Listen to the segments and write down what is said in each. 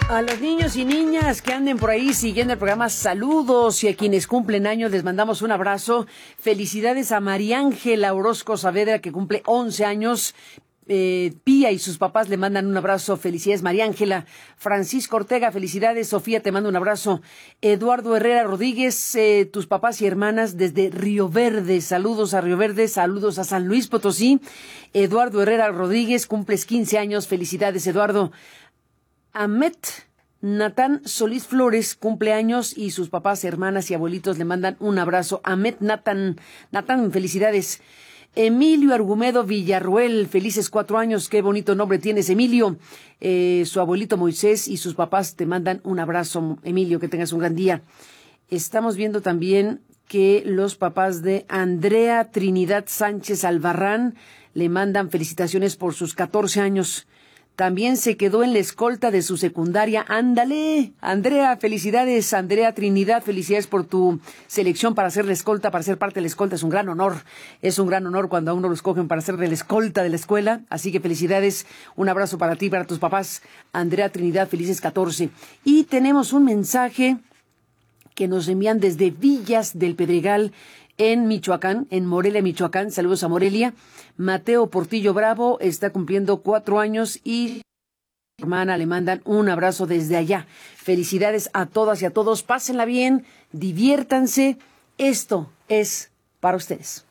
A los niños y niñas que anden por ahí siguiendo el programa, saludos, y a quienes cumplen años les mandamos un abrazo. Felicidades a María Ángela Orozco Saavedra, que cumple 11 años. Pía y sus papás le mandan un abrazo. Felicidades, María Ángela. Francisco Ortega, felicidades. Sofía, te mando un abrazo. Eduardo Herrera Rodríguez, tus papás y hermanas desde Río Verde. Saludos a Río Verde, saludos a San Luis Potosí. Eduardo Herrera Rodríguez, cumples 15 años. Felicidades, Eduardo. Amet Natán Solís Flores, cumpleaños, y sus papás, hermanas y abuelitos le mandan un abrazo. Amet Natán, felicidades. Emilio Argumedo Villarruel, felices 4 años, qué bonito nombre tienes, Emilio. Su abuelito Moisés y sus papás te mandan un abrazo, Emilio, que tengas un gran día. Estamos viendo también que los papás de Andrea Trinidad Sánchez Albarrán le mandan felicitaciones por sus 14 años. También se quedó en la escolta de su secundaria. ¡Ándale! Andrea, felicidades. Andrea Trinidad, felicidades por tu selección para ser la escolta, para ser parte de la escolta. Es un gran honor. Es un gran honor cuando a uno lo escogen para ser de la escolta de la escuela. Así que felicidades. Un abrazo para ti y para tus papás. Andrea Trinidad, felices 14. Y tenemos un mensaje que nos envían desde Villas del Pedregal, en Michoacán, en Morelia, Michoacán. Saludos a Morelia. Mateo Portillo Bravo está cumpliendo 4 años y su hermana le mandan un abrazo desde allá. Felicidades a todas y a todos. Pásenla bien, diviértanse. Esto es para ustedes.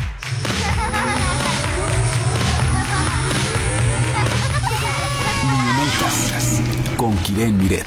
Con Kiren Miret.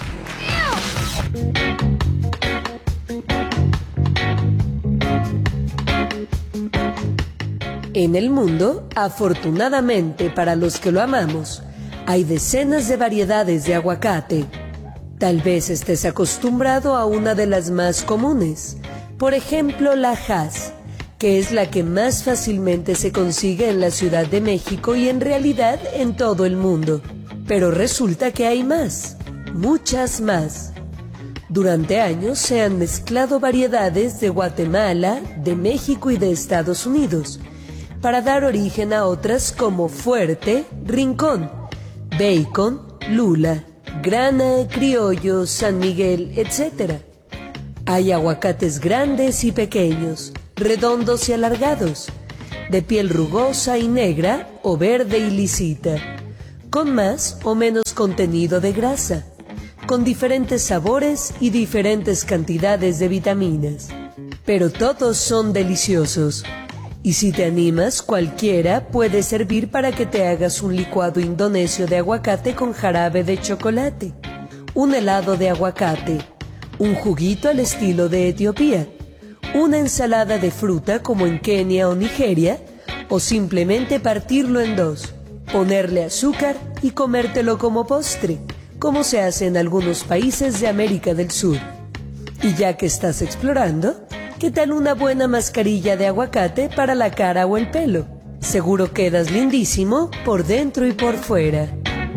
En el mundo, afortunadamente para los que lo amamos, hay decenas de variedades de aguacate. Tal vez estés acostumbrado a una de las más comunes, por ejemplo la Hass, que es la que más fácilmente se consigue en la Ciudad de México y en realidad en todo el mundo. Pero resulta que hay más, muchas más. Durante años se han mezclado variedades de Guatemala, de México y de Estados Unidos, para dar origen a otras como Fuerte, Rincón, Bacon, Lula, Grana, Criollo, San Miguel, etc. Hay aguacates grandes y pequeños, redondos y alargados, de piel rugosa y negra o verde y lisita, con más o menos contenido de grasa, con diferentes sabores y diferentes cantidades de vitaminas. Pero todos son deliciosos. Y si te animas, cualquiera puede servir para que te hagas un licuado indonesio de aguacate con jarabe de chocolate, un helado de aguacate, un juguito al estilo de Etiopía, una ensalada de fruta como en Kenia o Nigeria, o simplemente partirlo en dos, ponerle azúcar y comértelo como postre, como se hace en algunos países de América del Sur. Y ya que estás explorando, ¿qué tal una buena mascarilla de aguacate para la cara o el pelo? Seguro quedas lindísimo por dentro y por fuera.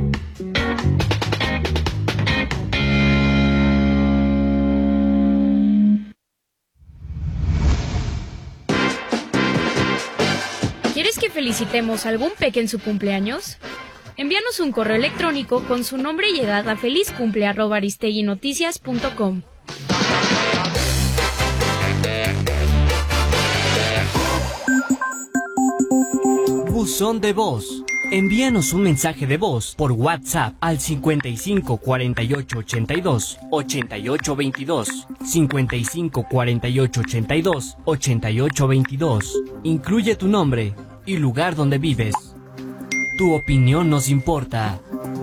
¿Quieres que felicitemos a algún peque en su cumpleaños? Envíanos un correo electrónico con su nombre y edad a felizcumple@aristeguinoticias.com. Buzón de voz. Envíanos un mensaje de voz por WhatsApp al 55 48 82 88 22, 55 48 82 88 22. Incluye tu nombre y lugar donde vives. Tu opinión nos importa.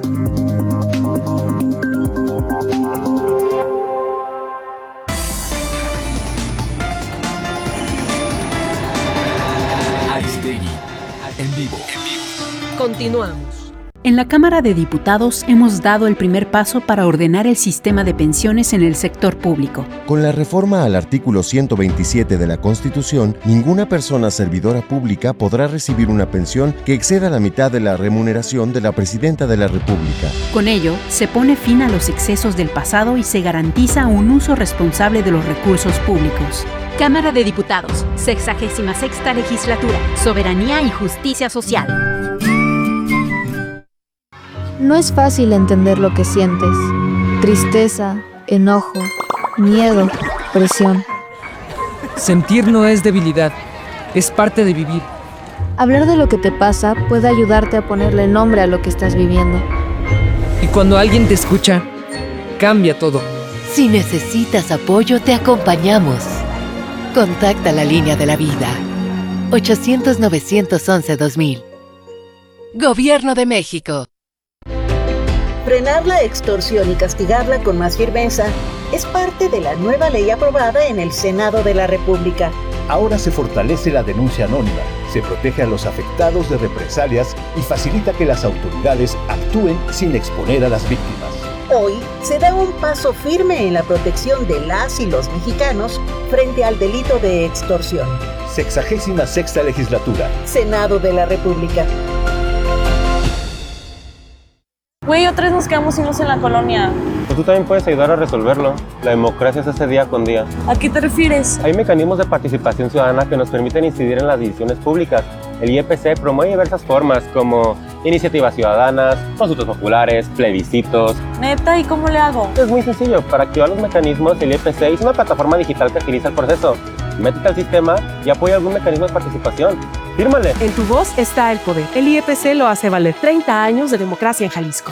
Aristegui, en vivo. Continuamos. En la Cámara de Diputados hemos dado el primer paso para ordenar el sistema de pensiones en el sector público. Con la reforma al artículo 127 de la Constitución, ninguna persona servidora pública podrá recibir una pensión que exceda la mitad de la remuneración de la Presidenta de la República. Con ello, se pone fin a los excesos del pasado y se garantiza un uso responsable de los recursos públicos. Cámara de Diputados, 66ª Legislatura, Soberanía y Justicia Social. No es fácil entender lo que sientes. Tristeza, enojo, miedo, presión. Sentir no es debilidad, es parte de vivir. Hablar de lo que te pasa puede ayudarte a ponerle nombre a lo que estás viviendo. Y cuando alguien te escucha, cambia todo. Si necesitas apoyo, te acompañamos. Contacta la línea de la vida. 800-911-2000. Gobierno de México. Frenar la extorsión y castigarla con más firmeza es parte de la nueva ley aprobada en el Senado de la República. Ahora se fortalece la denuncia anónima, se protege a los afectados de represalias y facilita que las autoridades actúen sin exponer a las víctimas. Hoy se da un paso firme en la protección de las y los mexicanos frente al delito de extorsión. 66ª Legislatura. Senado de la República. Güey, otra vez nos quedamos sin luz en la colonia. Pues tú también puedes ayudar a resolverlo. La democracia se hace día con día. ¿A qué te refieres? Hay mecanismos de participación ciudadana que nos permiten incidir en las decisiones públicas. El IEPC promueve diversas formas como iniciativas ciudadanas, consultas populares, plebiscitos. ¿Neta? ¿Y cómo le hago? Es muy sencillo. Para activar los mecanismos, el IEPC es una plataforma digital que agiliza el proceso. Métete al sistema y apoya algún mecanismo de participación. ¡Fírmale! En tu voz está el poder. El IEPC lo hace valer. 30 años de democracia en Jalisco.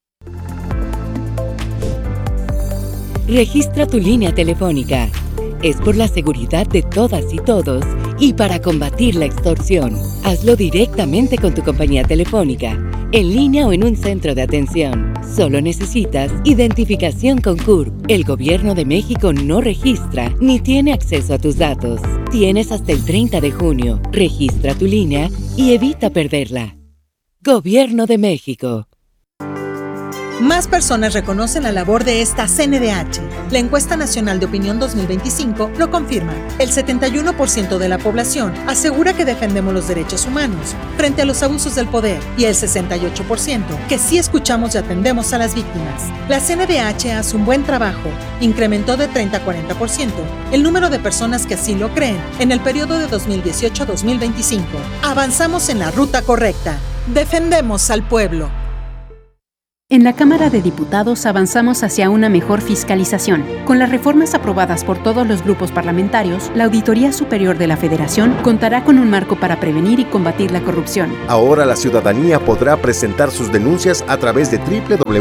Registra tu línea telefónica. Es por la seguridad de todas y todos y para combatir la extorsión. Hazlo directamente con tu compañía telefónica, en línea o en un centro de atención. Solo necesitas identificación con CURP. El Gobierno de México no registra ni tiene acceso a tus datos. Tienes hasta el 30 de junio. Registra tu línea y evita perderla. Gobierno de México. Más personas reconocen la labor de esta CNDH. La Encuesta Nacional de Opinión 2025 lo confirma. El 71% de la población asegura que defendemos los derechos humanos frente a los abusos del poder y el 68% que sí escuchamos y atendemos a las víctimas. La CNDH hace un buen trabajo. Incrementó de 30 a 40% el número de personas que así lo creen en el periodo de 2018 a 2025. Avanzamos en la ruta correcta. Defendemos al pueblo. En la Cámara de Diputados avanzamos hacia una mejor fiscalización. Con las reformas aprobadas por todos los grupos parlamentarios, la Auditoría Superior de la Federación contará con un marco para prevenir y combatir la corrupción. Ahora la ciudadanía podrá presentar sus denuncias a través de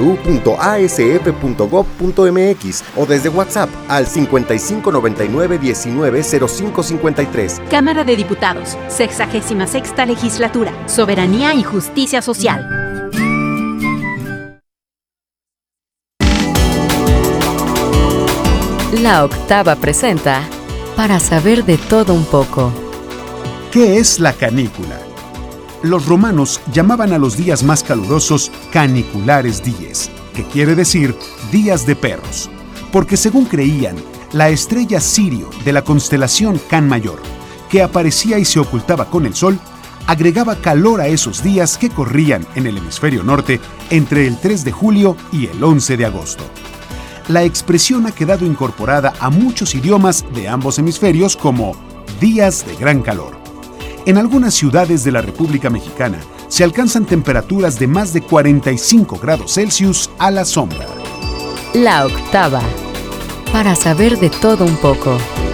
www.asf.gov.mx o desde WhatsApp al 5599-190553. Cámara de Diputados, 66ª Legislatura, Soberanía y Justicia Social. La Octava presenta Para saber de todo un poco. ¿Qué es la canícula? Los romanos llamaban a los días más calurosos caniculares dies, que quiere decir días de perros, porque según creían, la estrella Sirio de la constelación Can Mayor, que aparecía y se ocultaba con el sol, agregaba calor a esos días que corrían en el hemisferio norte entre el 3 de julio y el 11 de agosto. La expresión ha quedado incorporada a muchos idiomas de ambos hemisferios como días de gran calor. En algunas ciudades de la República Mexicana se alcanzan temperaturas de más de 45 grados Celsius a la sombra. La Octava. Para saber de todo un poco.